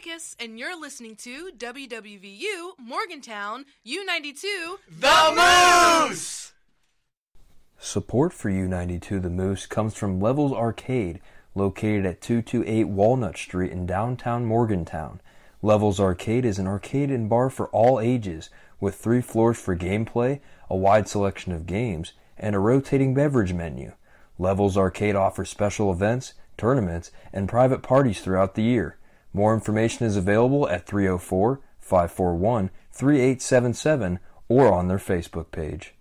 Atticus, and you're listening to WWVU Morgantown U92 The Moose! Support for U92 The Moose comes from Levels Arcade, located at 228 Walnut Street in downtown Morgantown. Levels Arcade is an arcade and bar for all ages, with 3 floors for gameplay, a wide selection of games, and a rotating beverage menu. Levels Arcade offers special events, tournaments, and private parties throughout the year. More information is available at 304-541-3877 or on their Facebook page.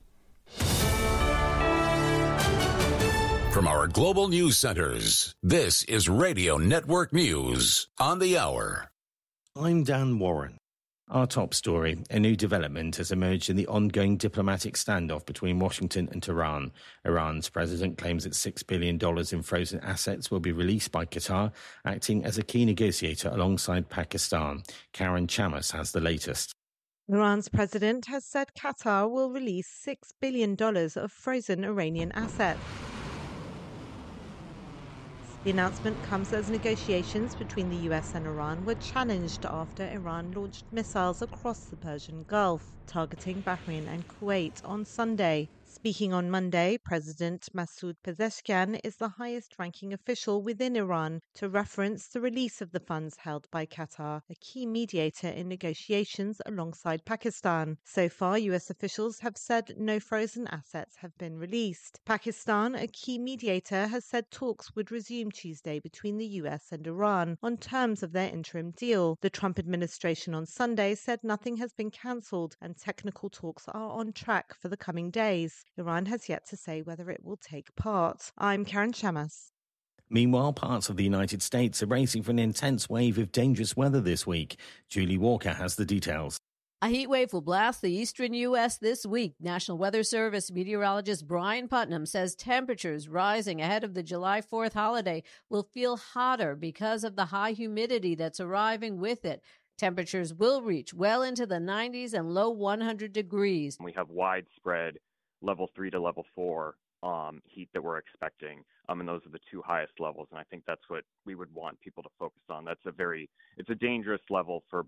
From our global news centers, this is Radio Network News on the Hour. I'm Dan Warren. Our top story, a new development has emerged in the ongoing diplomatic standoff between Washington and Tehran. Iran's president claims that $6 billion in frozen assets will be released by Qatar, acting as a key negotiator alongside Pakistan. Karen Chamas has the latest. Iran's president has said Qatar will release $6 billion of frozen Iranian assets. The announcement comes as negotiations between the US and Iran were challenged after Iran launched missiles across the Persian Gulf, targeting Bahrain and Kuwait on Sunday. Speaking on Monday, President Masoud Pezeshkian is the highest-ranking official within Iran to reference the release of the funds held by Qatar, a key mediator in negotiations alongside Pakistan. So far, US officials have said no frozen assets have been released. Pakistan, a key mediator, has said talks would resume Tuesday between the US and Iran on terms of their interim deal. The Trump administration on Sunday said nothing has been cancelled and technical talks are on track for the coming days. Iran has yet to say whether it will take part. I'm Karen Chamas. Meanwhile, parts of the United States are bracing for an intense wave of dangerous weather this week. Julie Walker has the details. A heat wave will blast the eastern U.S. this week. National Weather Service meteorologist Brian Putnam says temperatures rising ahead of the July 4th holiday will feel hotter because of the high humidity that's arriving with it. Temperatures will reach well into the 90s and low 100 degrees. We have widespread level 3 to level 4 heat that we're expecting, and those are the 2 highest levels, and I think that's what we would want people to focus on. It's a dangerous level for